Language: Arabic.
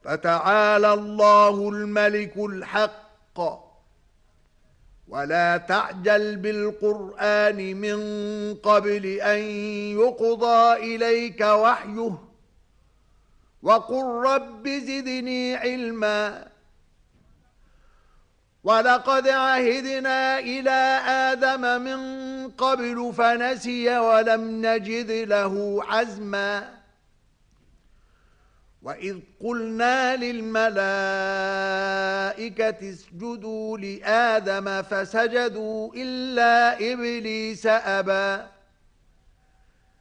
فتعالى الله الملك الحق ولا تعجل بالقرآن من قبل أن يقضى إليك وحيه وقل رب زدني علما ولقد عهدنا إلى آدم من قبل فنسي ولم نجد له عزما وإذ قلنا للملائكة اسجدوا لآدم فسجدوا إلا إبليس أبى